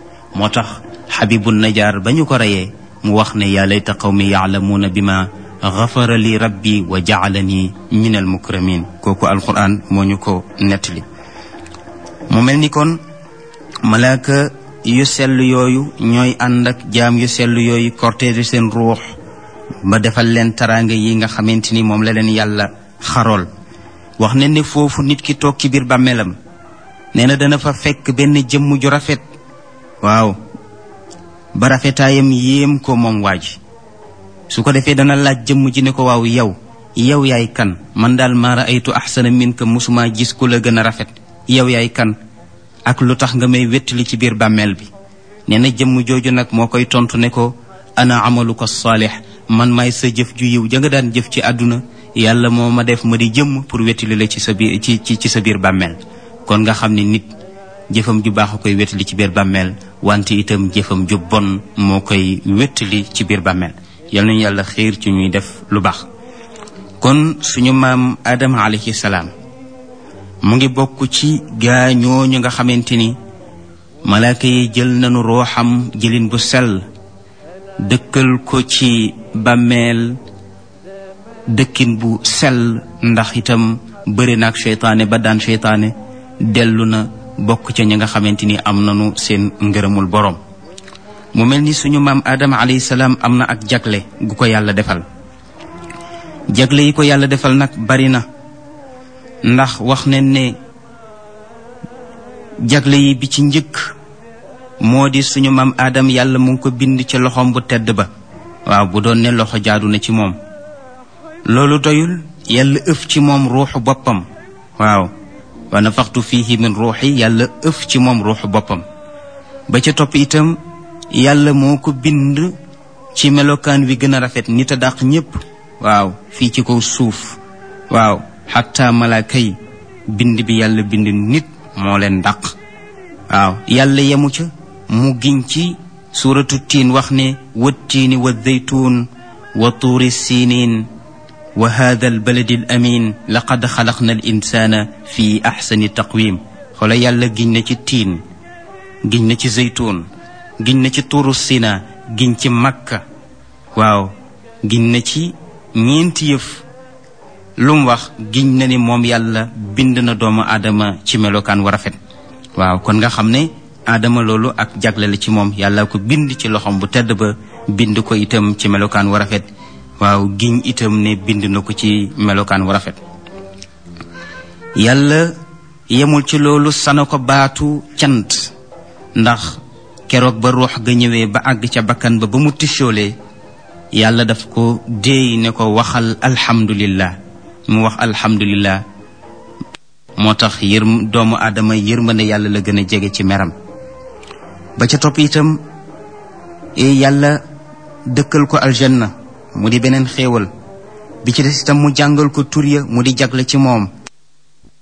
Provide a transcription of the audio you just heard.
moo tax Habibu Najaar ba ñu ko reyee mu wax ne yaa layta qawmi yaalamuuna bima gafara li rabbi wa jaalani min al mukramin. kooku alquran moo ñu ko nettali. mu mel ni kon malaaka yu sell yooyu ñooy ànd ak jaam yu sell yooyu cortège seen ruux ba defal leen taraanga yi nga xamante ni moom la leen yàlla xarool. wax ne ne foofu nit ki toog ci biir bàmmeelam nee na dana fa fekk benn jëmm ju rafet. waaw ba rafetaayam yéem ko moom waa ji. su ko defee dana laaj jëmm ji ne ko waaw yow yaay kan? man daal maa raaytu ahsana minka, musuma gis ku la gën a rafet. yow yaay kan ak lu tax nga may wettali ci biir bàmmeel bi? nee na jëmm jooju nag moo koy tontu ne ko ana amaluka saalih, man maay sa jëf ju yiw ja nga daan jëf ci àdduna. yàlla moo ma def ma di jëmm pour wettali la ci sa biir ci sa biir bàmmeel. kon nga xam ne nit jëfam ju baax a koy wettali ci biir bàmmeel, wante itam jëfam ju bon moo koy wettali ci biir bàmmeel. yal nañu yàlla xiir ci ñuy def lu baax. kon suñu maam Adama alayhi salaam mu ngi bokk ci gaa ñooñu nga xamante ni malaaka yi jël nañu rooxam jëlin bu sell dëkkal ko ci bàmmeel dëkkin bu sell, ndax itam bëri na ak seytaane ba daan seytaane dellu na bokk ca ñi nga xamante ni am nañu seen ngërëmul boroom. mu mel ni suñu maam Adama alayhi salaam am na ak jagle gu ko yàlla defal. jagle yi ko yàlla defal nag bari na, ndax wax nañ ne jagle yi bi ci njëkk moo di suñu maam Adam yàlla mu ngi ko bind ci loxoom bu tedd ba. waaw bu doon ne loxo jaadu na ci moom. loolu doyul, yàlla ëf ci moom ruuxu boppam. waaw wa nafaxtu fiihi min ruuxi, yàlla ëf ci moom ruuxu boppam. ba ca topp itam yàlla moo ko bind ci melokaan wi gën a rafet, nit a dàq ñépp. waaw fii ci kaw suuf. waaw xatta malaaka yi bind bi yàlla bind nit moo leen dàq. waaw yàlla yemu ca, mu giñ ci suuratu tiin wax ne wattiini wa zeytuun wa tuuri siiniin wa haada al baladi al amin laqad xalaqna al insaana fi axsani taqwim. xoola yàlla giñ na ci tiin, giñ na ci zeytuun, giñ na ci tuuru sina, giñ ci makka. waaw giñ na ci ñeenti yëf. lu mu wax giñ na ni moom yàlla bind na doomu aadama ci melokaan wu rafet. waaw kon nga xam ne aadama loolu ak jagle la ci moom, yàlla ko bind ci loxoom bu tedd ba, bind ko itam ci melokaan wu rafet. waaw giñ itam ne bind na ko ci melokaan wu rafet. yàlla yemul ci loolu, sana ko baatu cant, ndax keroog ba ruux ga ñëwee ba àgg ca bakkan ba mu tichoolee, yàlla daf ko déey ne ko waxal alhamdulillah. mu wax alhamdulillah. moo tax doomu aadama yërmande yàlla la gën a jege ci meram. ba ca topp itam yàlla dëkkal ko aljanna mu di beneen xéewal bi ci des itam mu jàngal ko tur ya mu di jagle ci moom.